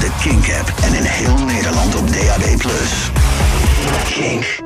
de Kink-app en in heel Nederland op DAB+. Kink.